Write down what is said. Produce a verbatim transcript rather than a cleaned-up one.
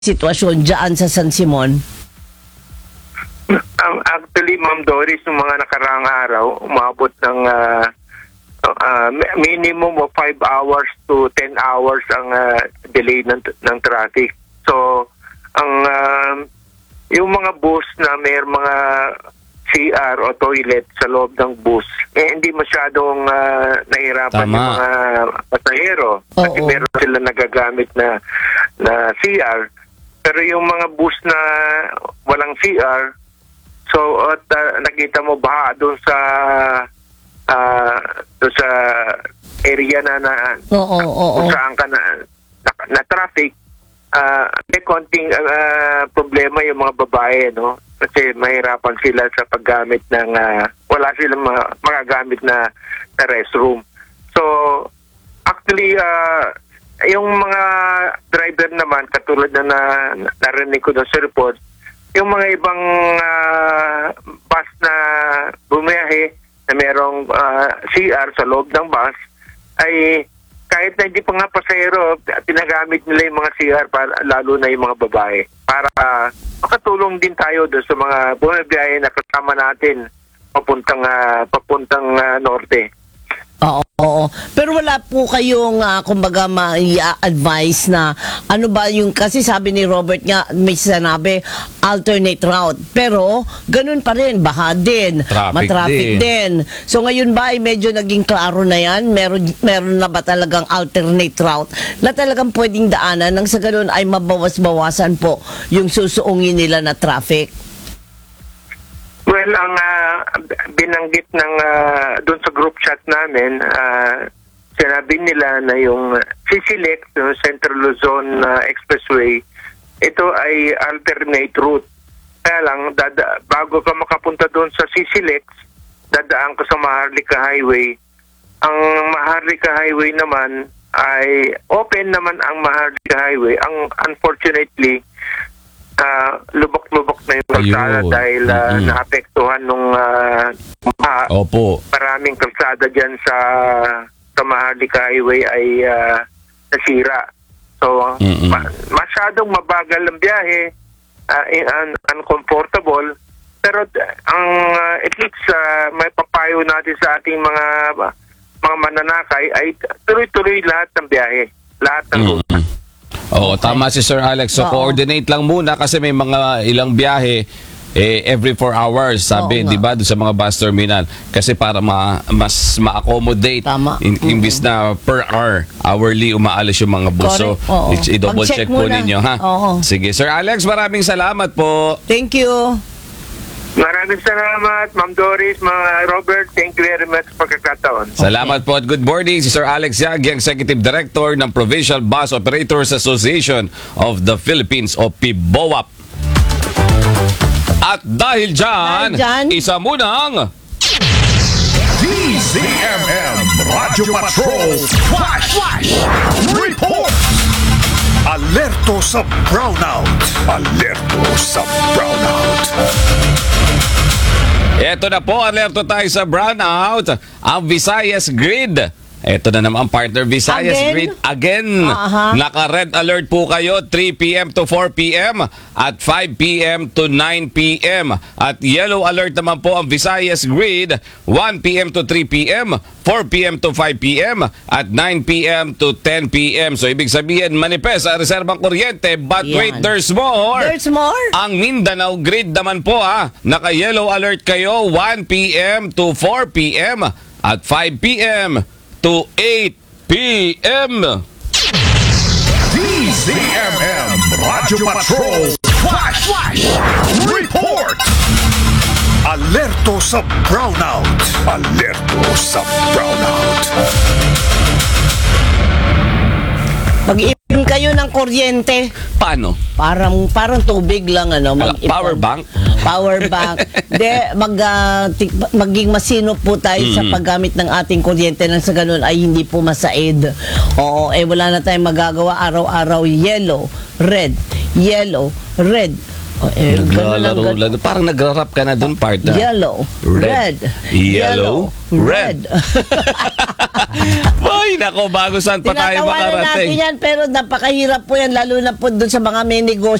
sitwasyon dyan sa San Simon? Um, actually, Ma'am Doris, ng mga nakaraang araw, umabot ng uh, uh, minimum of five hours to ten hours ang uh, delay ng, ng traffic. So, ang uh, yung mga bus na may mga C R o toilet sa loob ng bus, eh, hindi masyadong uh, nahirapan Tama. yung mga pasahero. Kasi Oo. meron sila nagagamit na, na C R. Pero yung mga bus na walang C R, so at uh, nakita mo ba doon sa uh, doon sa area na na Oo, oo, kung oo. saan ka na, na, na traffic, uh, may konting uh, problema yung mga babae, no? Kasi mahirapan sila sa paggamit ng uh, wala silang mga, magagamit na, na restroom. So actually uh, yung mga driver naman, katulad na, na narinig ko doon sa report, yung mga ibang uh, bus na bumiyahe na merong uh, C R sa loob ng bus, ay kahit na hindi pa nga pasahero, pinagamit nila yung mga C R, para, lalo na yung mga babae, para uh, makatulong din tayo doon sa mga bumibiyahe na kasama natin papuntang, uh, papuntang uh, norte. Oo, oo. Pero wala po kayong, uh, kumbaga, ma-advise na ano ba yung, kasi sabi ni Robert nga, may sinabi, alternate route. Pero, ganun pa rin, baha din, Traffic matraffic din. din. So, ngayon ba ay medyo naging klaro na yan? Meron, meron na ba talagang alternate route na talagang pwedeng daanan nang sa ganun ay mabawas-bawasan po yung susuungin nila na traffic? Well, ang uh, binanggit ng uh, doon sa group chat namin, uh, sinabi nila na yung C-Select, yung Central Luzon uh, Expressway, ito ay alternate route. Kaya lang, dada, bago ka makapunta doon sa C-Select, dadaan ka sa Maharlika Highway. Ang Maharlika Highway naman ay open naman ang Maharlika Highway. Ang unfortunately, Uh, lubok-lubok na yung kalsada Ayun. dahil uh, Mm-mm. naapektuhan nung uh, maha. Opo. Maraming kalsada dyan sa, sa Maharlika Highway ay uh, nasira. So, Mm-mm. ma- masyadong mabagal ang biyahe, uh, un- uncomfortable. Pero uh, ang uh, at least uh, may papayo natin sa ating mga mga mananakay ay tuloy-tuloy lahat ng biyahe. Lahat ng ruta. Mm-mm. Oo, Okay. tama si Sir Alex. So, Oo. coordinate lang muna kasi may mga ilang biyahe eh, every four hours, sabi, Oo nga. di ba, doon sa mga bus terminal. Kasi para ma mas ma-accommodate, Tama. in, imbis na per hour, hourly umaalis yung mga bus. So, Correct. Oo. i- i-double Mag-check check po muna. ninyo, ha? Oo. Sige, Sir Alex, maraming salamat po. Thank you. Maraming salamat, Ma'am Doris, mga Robert. Thank you very much for kakataon. Salamat po at good morning si Sir Alex Yagi, Executive Director ng Provincial Bus Operators Association of the Philippines o P B O A P. At dahil dyan, Dahil dyan, isa munang D Z M M Radio Patrol Flash, Flash Report. Alerto sa brownout. Alerto sa brownout. Eto na po, alerto tayo sa brownout, ang Visayas Grid. Eto na naman, partner, Visayas Again? Grid. Again, Aha. naka-red alert po kayo, three p m to four p m at five p m to nine p m. At yellow alert naman po ang Visayas Grid, one p m to three p m, four p m to five p m at nine p m to ten p m. So, ibig sabihin, manifest ang reserbang kuryente, but Yan. wait, there's more. There's more. Ang Mindanao Grid naman po, ha, naka-yellow alert kayo, one p m to four p m at five p m to eight p m. D Z M M Radio Patrol Flash, Flash Report. Alerto sa brownout. Alerto sa brownout. Mag-ipon kayo ng kuryente. Paano? Parang parang tubig lang ano, mag-ipon. Power bank? Power bank. De mag ah, tik- maging masinop po tayo sa paggamit ng ating kuryente nang sa ganun ay hindi po masaid. Oo, eh wala na tayong magagawa araw-araw yellow, red, yellow, red. Oh, eh, ganun lang, Naglalaro, ganun. lalo, parang nag-rap ka na dun, partner. Yellow, red, Red, yellow, red. red. Boy, Ay, nako, bago saan pa tayo Tinatawanan natin makarating. yan, pero napakahirap po yan, lalo na po doon sa mga may negosyo.